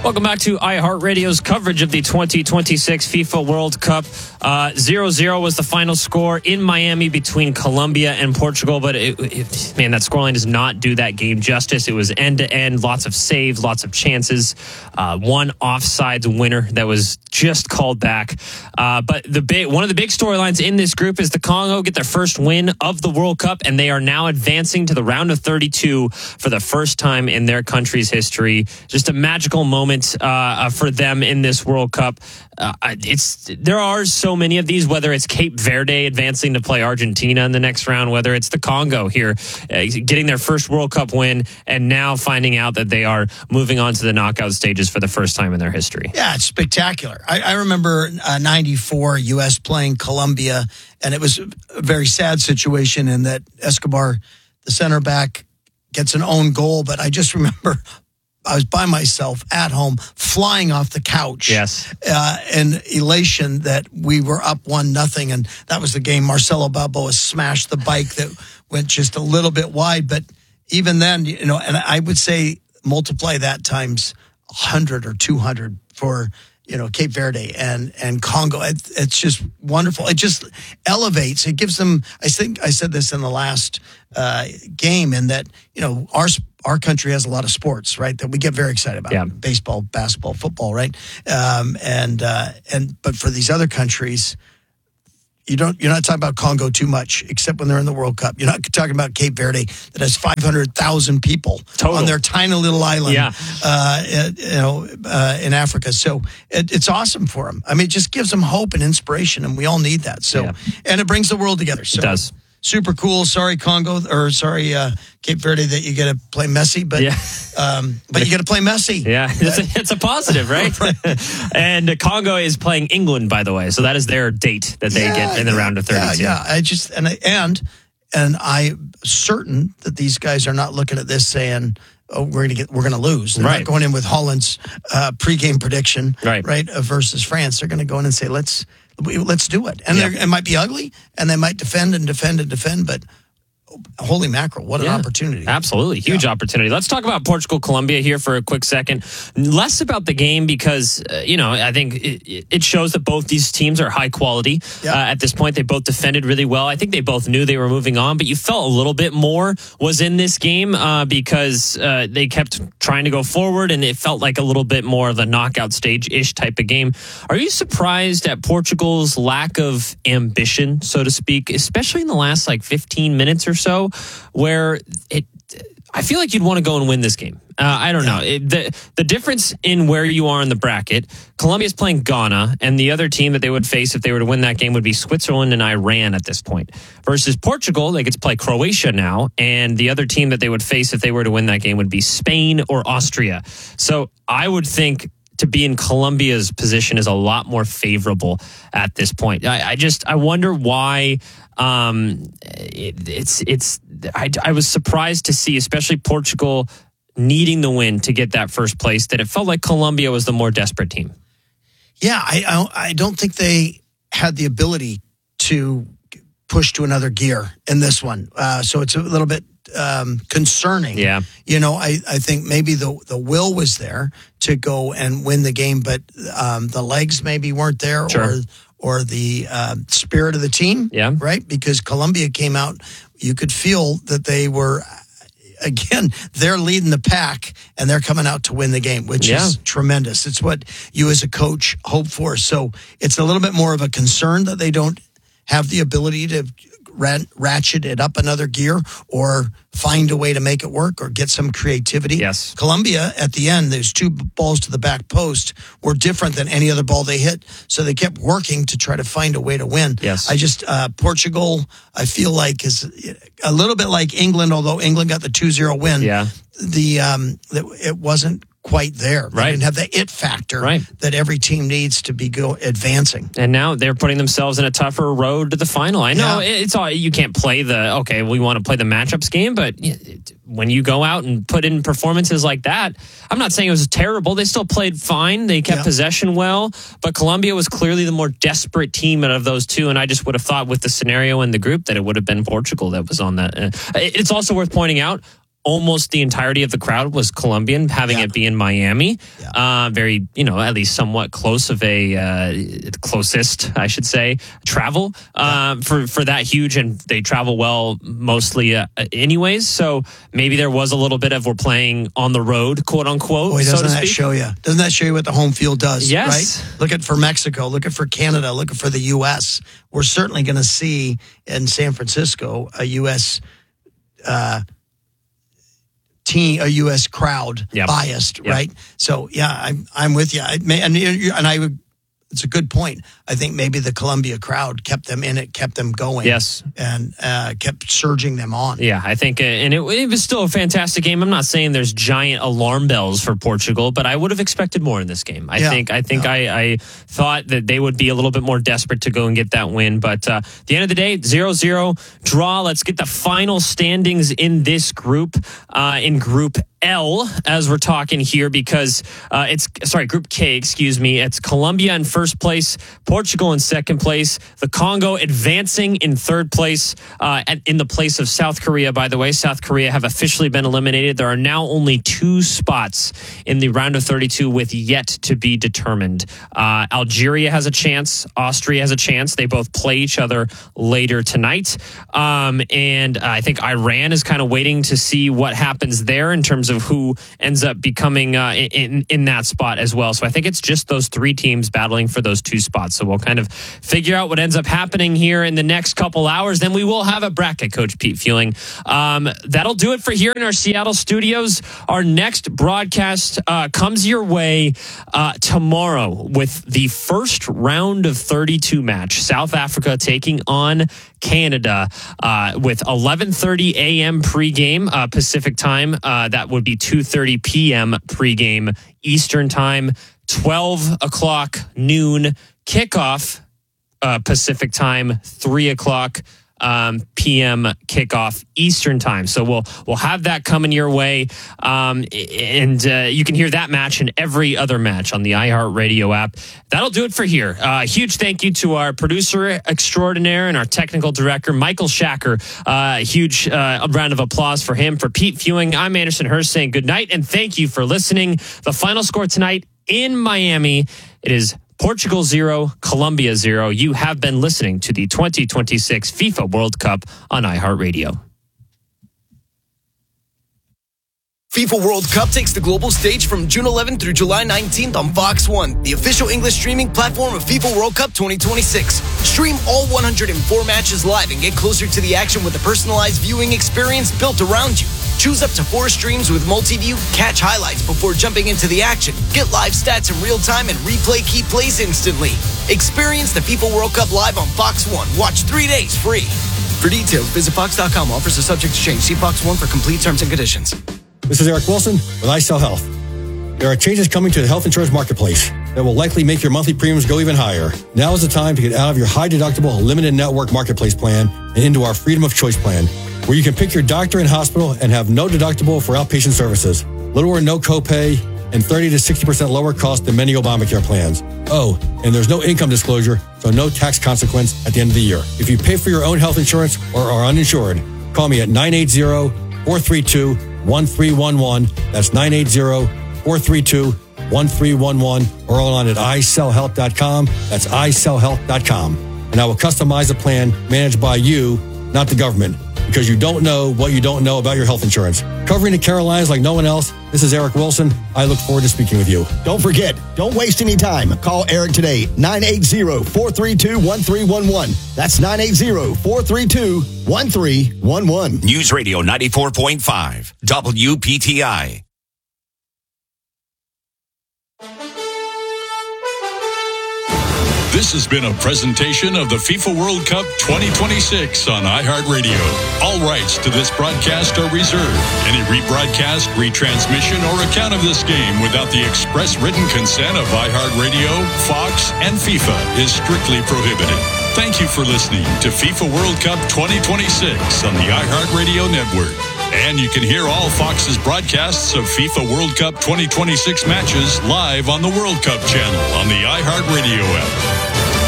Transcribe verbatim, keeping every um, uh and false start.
Welcome back to iHeartRadio's coverage of the twenty twenty-six FIFA World Cup. Uh, zero zero was the final score in Miami between Colombia and Portugal, but it, it, man, that scoreline does not do that game justice. It was end-to-end, lots of saves, lots of chances, uh, one offsides winner that was just called back. Uh, but the big, one of the big storylines in this group is the Congo get their first win of the World Cup, and they are now advancing to the round of thirty-two for the first time in their country's history. Just a magical moment Uh, for them in this World Cup. Uh, it's there are so many of these, whether it's Cape Verde advancing to play Argentina in the next round, whether it's the Congo here uh, getting their first World Cup win and now finding out that they are moving on to the knockout stages for the first time in their history. Yeah, it's spectacular. I, I remember uh, ninety-four U S playing Colombia, and it was a very sad situation in that Escobar, the center back, gets an own goal, but I just remember I was by myself at home, flying off the couch. Yes. Uh, and elation that we were up one nothing, and that was the game. Marcelo Balboa smashed the bike that went just a little bit wide. But even then, you know, and I would say multiply that times one hundred or two hundred for, you know, Cape Verde and, and Congo. It, it's just wonderful. It just elevates. It gives them, I think I said this in the last uh, game, in that, you know, our Our country has a lot of sports, right, that we get very excited about. Yeah. Baseball, basketball, football, right? Um, and uh, and but for these other countries, you don't. You're not talking about Congo too much, except when they're in the World Cup. You're not talking about Cape Verde that has five hundred thousand people Total. on their tiny little island, Yeah. uh, you know, uh, in Africa. So it, it's awesome for them. I mean, it just gives them hope and inspiration, and we all need that. So, Yeah. and it brings the world together. So, It does. Super cool. Sorry, Congo, or sorry, uh, Cape Verde, that you get to play Messi, but Yeah. um, but you get to play Messi. Yeah, it's a, it's a positive, right? And Congo is playing England, by the way, so that is their date that they Yeah, get in the yeah, round of thirty-two. Yeah, yeah. I just and I, and and I'm certain that these guys are not looking at this saying, "Oh, we're gonna get, we're gonna lose." They're Right. not going in with Holland's uh, pregame prediction, Right. right, uh, versus France. They're going to go in and say, "Let's we, let's do it." And Yeah. they're it might be ugly, and they might defend and defend and defend, but holy mackerel, what an Yeah, opportunity. Absolutely. Huge Yeah. opportunity. Let's talk about Portugal, Colombia here for a quick second. Less about the game because, uh, you know, I think it, it shows that both these teams are high quality. Yeah. Uh, at this point, they both defended really well. I think they both knew they were moving on, but you felt a little bit more was in this game uh, because uh, they kept trying to go forward, and it felt like a little bit more of a knockout stage-ish type of game. Are you surprised at Portugal's lack of ambition, so to speak, especially in the last like fifteen minutes or so, where it, I feel like you'd want to go and win this game. Uh, I don't know. It, the the difference in where you are in the bracket, Colombia's playing Ghana, and the other team that they would face if they were to win that game would be Switzerland and Iran at this point. Versus Portugal, they get to play Croatia now, and the other team that they would face if they were to win that game would be Spain or Austria. So I would think to be in Colombia's position is a lot more favorable at this point. I, I just, I wonder why um, it, it's, it's, I, I was surprised to see, especially Portugal needing the win to get that first place, that it felt like Colombia was the more desperate team. Yeah, I, I I don't think they had the ability to push to another gear in this one. Uh, so it's a little bit um, concerning. Yeah. You know, I, I think maybe the the will was there to go and win the game, but um, the legs maybe weren't there, Sure. or or the uh, spirit of the team. Yeah. Right? Because Colombia came out, you could feel that they were, again, they're leading the pack and they're coming out to win the game, which Yeah. is tremendous. It's what you as a coach hope for. So it's a little bit more of a concern that they don't have the ability to rat- ratchet it up another gear or find a way to make it work or get some creativity. Yes. Colombia, at the end, those two balls to the back post were different than any other ball they hit. So they kept working to try to find a way to win. Yes. I just, uh, Portugal, I feel like is a little bit like England, although England got the two zero win. Yeah. The, um, the, it wasn't quite there. They Right. didn't have the it factor Right. that every team needs to be go advancing. And now they're putting themselves in a tougher road to the final. I know Yeah. it's all, you can't play the, okay, we want to play the matchups game, but it, when you go out and put in performances like that, I'm not saying it was terrible. They still played fine. They kept Yeah. possession well, but Colombia was clearly the more desperate team out of those two. And I just would have thought with the scenario in the group that it would have been Portugal that was on that. Uh, It's also worth pointing out, almost the entirety of the crowd was Colombian, having Yeah. it be in Miami. Yeah. Uh, very, you know, at least somewhat close of a uh, closest, I should say, travel uh, for for that huge, and they travel well mostly, uh, anyways. So maybe there was a little bit of we're playing on the road, quote unquote. Boy, doesn't so to that speak. show you? Doesn't that show you what the home field does? Yes. Right. Look at for Mexico. Look at for Canada. Look at for the U S. We're certainly going to see in San Francisco a U S. Uh, team, a U S crowd Yep. biased, Yep. right? So yeah, I'm I'm with you. I may, and you- and I would. It's a good point. I think maybe the Columbia crowd kept them in it, kept them going. Yes. And uh, kept surging them on. Yeah, I think, uh, and it, it was still a fantastic game. I'm not saying there's giant alarm bells for Portugal, but I would have expected more in this game. I Yeah. think, I think, Yeah. I, I thought that they would be a little bit more desperate to go and get that win. But uh, at the end of the day, zero zero draw. Let's get the final standings in this group, uh, in Group L, as we're talking here, because uh, it's sorry, Group K, excuse me. It's Colombia in first place, Portugal in second place, the Congo advancing in third place, uh, at, in the place of South Korea. By the way, South Korea have officially been eliminated. There are now only two spots in the round of thirty-two with yet to be determined. Uh, Algeria has a chance. Austria has a chance. They both play each other later tonight, um, and I think Iran is kind of waiting to see what happens there in terms of who ends up becoming uh, in in that spot as well. So I think it's just those three teams battling for those two spots. So we'll kind of figure out what ends up happening here in the next couple hours. Then we will have a bracket, Coach Pete Fueling. Um, that'll do it for here in our Seattle studios. Our next broadcast uh, comes your way uh, tomorrow with the first round of thirty-two match. South Africa taking on Canada uh, with eleven thirty a.m. pregame uh, Pacific time. Uh, that would be two thirty p.m. pregame Eastern time. twelve o'clock noon kickoff uh, Pacific time. three o'clock um, p m kickoff Eastern time. So we'll we'll have that coming your way, um, and uh, you can hear that match and every other match on the iHeartRadio app. That'll do it for here. Uh, huge thank you to our producer extraordinaire and our technical director, Michael Shacker. Uh, huge uh, round of applause for him. For Pete Fueling, I'm Anderson Hurst saying good night and thank you for listening. The final score tonight in Miami, it is Portugal zero, Colombia zero. You have been listening to the twenty twenty-six FIFA World Cup on iHeartRadio. FIFA World Cup takes the global stage from June eleventh through July nineteenth on Fox one, the official English streaming platform of FIFA World Cup twenty twenty-six. Stream all one hundred four matches live and get closer to the action with a personalized viewing experience built around you. Choose up to four streams with multi-view, catch highlights before jumping into the action, get live stats in real time, and replay key plays instantly. Experience the FIFA World Cup live on Fox one. Watch three days free. For details, visit fox dot com. Offers are subject to change. See Fox one for complete terms and conditions. This is Eric Wilson with iSell Health. There are changes coming to the health insurance marketplace that will likely make your monthly premiums go even higher. Now is the time to get out of your high deductible limited network marketplace plan and into our freedom of choice plan, where you can pick your doctor and hospital and have no deductible for outpatient services, little or no copay, and thirty to sixty percent lower cost than many Obamacare plans. Oh, and there's no income disclosure, so no tax consequence at the end of the year. If you pay for your own health insurance or are uninsured, call me at nine eight zero, four three two, one three one one. That's nine eight zero, four three two, one three one one, or online at i sell health dot com. That's i sell health dot com. And I will customize a plan managed by you, not the government, because you don't know what you don't know about your health insurance. Covering the Carolinas like no one else, this is Eric Wilson. I look forward to speaking with you. Don't forget, don't waste any time. Call Eric today, nine eight zero, four three two, one three one one. That's nine eight zero, four three two, one three one one. News Radio ninety-four point five, W P T I. This has been a presentation of the FIFA World Cup twenty twenty-six on iHeartRadio. All rights to this broadcast are reserved. Any rebroadcast, retransmission, or account of this game without the express written consent of iHeartRadio, Fox, and FIFA is strictly prohibited. Thank you for listening to FIFA World Cup twenty twenty-six on the iHeartRadio network. And you can hear all Fox's broadcasts of FIFA World Cup twenty twenty-six matches live on the World Cup channel on the iHeartRadio app.